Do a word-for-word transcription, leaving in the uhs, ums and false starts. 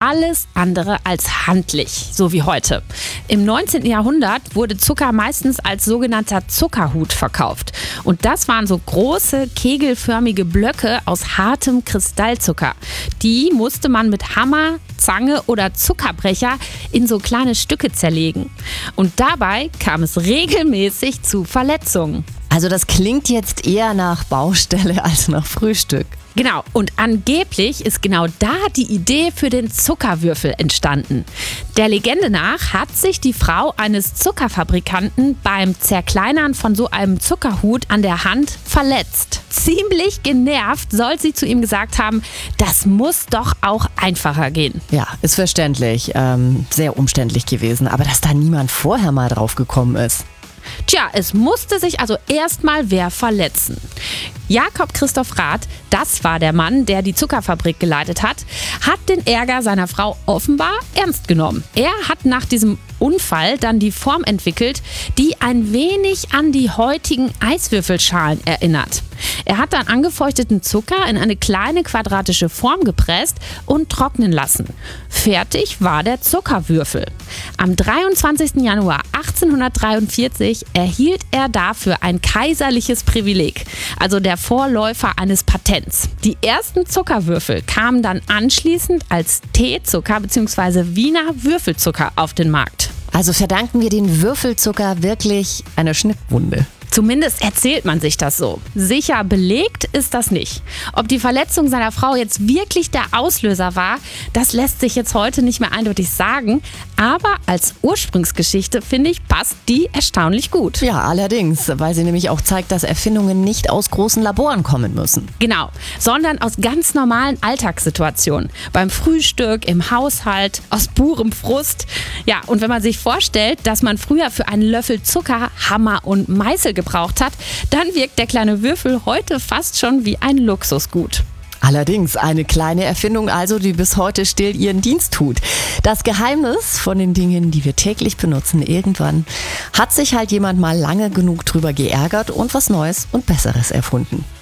alles andere als handlich, so wie heute. Im neunzehnten Jahrhundert wurde Zucker meistens als sogenannter Zuckerhut verkauft. Und das waren so große, kegelförmige Blöcke aus hartem Kristallzucker. Die musste man mit Hammer, Zange oder Zuckerbrecher in so kleine Stücke zerlegen. Und dabei kam es regelmäßig zu Verletzungen. Also das klingt jetzt eher nach Baustelle als nach Frühstück. Genau, und angeblich ist genau da die Idee für den Zuckerwürfel entstanden. Der Legende nach hat sich die Frau eines Zuckerfabrikanten beim Zerkleinern von so einem Zuckerhut an der Hand verletzt. Ziemlich genervt soll sie zu ihm gesagt haben, das muss doch auch einfacher gehen. Ja, ist verständlich. Ähm, sehr umständlich gewesen, aber dass da niemand vorher mal drauf gekommen ist. Tja, es musste sich also erstmal wer verletzen. Jakob Christoph Rath, das war der Mann, der die Zuckerfabrik geleitet hat, hat den Ärger seiner Frau offenbar ernst genommen. Er hat nach diesem Unfall dann die Form entwickelt, die ein wenig an die heutigen Eiswürfelschalen erinnert. Er hat dann angefeuchteten Zucker in eine kleine quadratische Form gepresst und trocknen lassen. Fertig war der Zuckerwürfel. Am dreiundzwanzigsten Januar achtzehnhundertdreiundvierzig erhielt er dafür ein kaiserliches Privileg, also der Vorläufer eines Patents. Die ersten Zuckerwürfel kamen dann anschließend als Teezucker bzw. Wiener Würfelzucker auf den Markt. Also verdanken wir den Würfelzucker wirklich einer Schnittwunde. Zumindest erzählt man sich das so. Sicher belegt ist das nicht. Ob die Verletzung seiner Frau jetzt wirklich der Auslöser war, das lässt sich jetzt heute nicht mehr eindeutig sagen. Aber als Ursprungsgeschichte, finde ich, passt die erstaunlich gut. Ja, allerdings, weil sie nämlich auch zeigt, dass Erfindungen nicht aus großen Laboren kommen müssen. Genau, sondern aus ganz normalen Alltagssituationen. Beim Frühstück, im Haushalt, aus purem Frust. Ja, und wenn man sich vorstellt, dass man früher für einen Löffel Zucker Hammer und Meißel gebraucht hat, dann wirkt der kleine Würfel heute fast schon wie ein Luxusgut. Allerdings eine kleine Erfindung also, die bis heute still ihren Dienst tut. Das Geheimnis von den Dingen, die wir täglich benutzen, irgendwann hat sich halt jemand mal lange genug drüber geärgert und was Neues und Besseres erfunden.